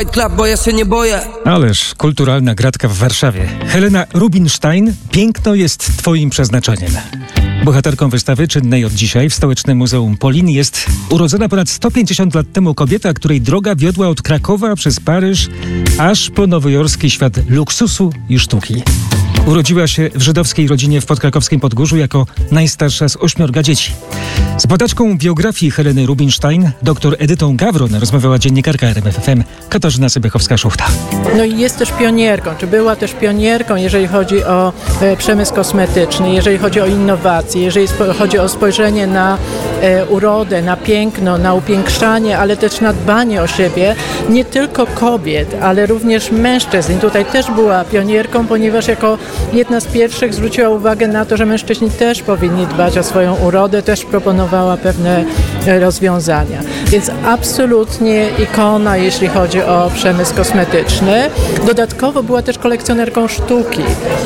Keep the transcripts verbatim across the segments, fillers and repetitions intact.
Klap, bo ja się nie boję. Ależ kulturalna gratka w Warszawie. Helena Rubinstein, piękno jest twoim przeznaczeniem. Bohaterką wystawy czynnej od dzisiaj w Stołecznym Muzeum Polin jest urodzona ponad sto pięćdziesiąt lat temu kobieta, której droga wiodła od Krakowa przez Paryż aż po nowojorski świat luksusu i sztuki. Urodziła się w żydowskiej rodzinie w podkrakowskim Podgórzu jako najstarsza z ośmiorga dzieci. Z badaczką biografii Heleny Rubinstein, dr Edytą Gawron, rozmawiała dziennikarka R M F F M Katarzyna Sybiechowska-Szuchta. No i jest też pionierką, czy była też pionierką, jeżeli chodzi o e, przemysł kosmetyczny, jeżeli chodzi o innowacje, jeżeli spo, chodzi o spojrzenie na e, urodę, na piękno, na upiększanie, ale też na dbanie o siebie, nie tylko kobiet, ale również mężczyzn. I tutaj też była pionierką, ponieważ jako jedna z pierwszych zwróciła uwagę na to, że mężczyźni też powinni dbać o swoją urodę, też proponowała pewne rozwiązania. Więc absolutnie ikona, jeśli chodzi o przemysł kosmetyczny. Dodatkowo była też kolekcjonerką sztuki,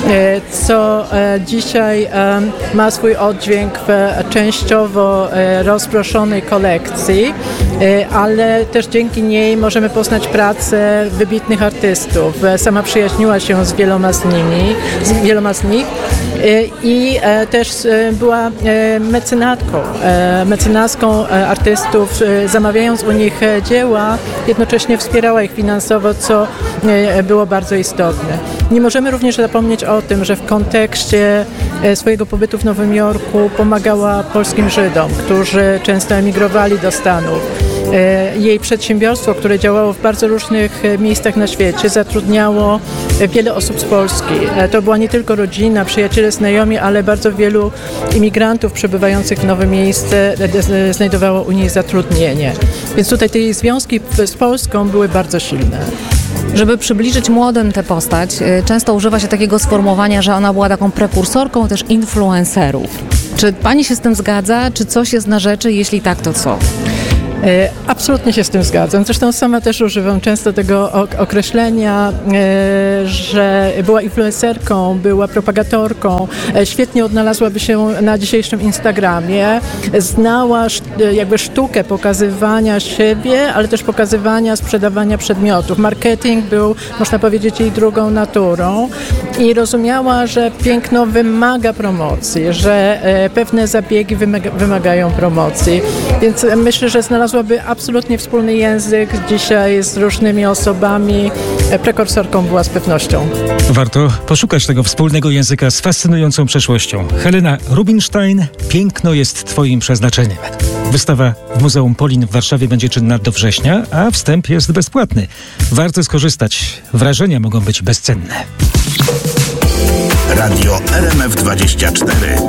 co dzisiaj ma swój oddźwięk w częściowo rozproszonej kolekcji, ale też dzięki niej możemy poznać pracę wybitnych artystów. Sama przyjaźniła się z wieloma z nimi, z wieloma z nich i też była mecenatką, mecenaską artystów, zamawiając u nich dzieła, jednocześnie wspierała ich finansowo, co było bardzo istotne. Nie możemy również zapomnieć o tym, że w kontekście swojego pobytu w Nowym Jorku pomagała polskim Żydom, którzy często emigrowali do Stanów. Jej przedsiębiorstwo, które działało w bardzo różnych miejscach na świecie, zatrudniało wiele osób z Polski. To była nie tylko rodzina, przyjaciele, znajomi, ale bardzo wielu imigrantów przebywających w nowe miejsce znajdowało u niej zatrudnienie. Więc tutaj te związki z Polską były bardzo silne. Żeby przybliżyć młodym tę postać, często używa się takiego sformułowania, że ona była taką prekursorką też influencerów. Czy pani się z tym zgadza? Czy coś jest na rzeczy? Jeśli tak, to co? Absolutnie się z tym zgadzam. Zresztą sama też używam często tego określenia, że była influencerką, była propagatorką, świetnie odnalazłaby się na dzisiejszym Instagramie, znała jakby sztukę pokazywania siebie, ale też pokazywania, sprzedawania przedmiotów. Marketing był, można powiedzieć, jej drugą naturą i rozumiała, że piękno wymaga promocji, że pewne zabiegi wymagają promocji. Więc myślę, że znalazła by absolutnie wspólny język dzisiaj z różnymi osobami. Prekursorką była z pewnością. Warto poszukać tego wspólnego języka z fascynującą przeszłością. Helena Rubinstein, piękno jest twoim przeznaczeniem. Wystawa w Muzeum Polin w Warszawie będzie czynna do września, a wstęp jest bezpłatny. Warto skorzystać. Wrażenia mogą być bezcenne. Radio R M F dwadzieścia cztery.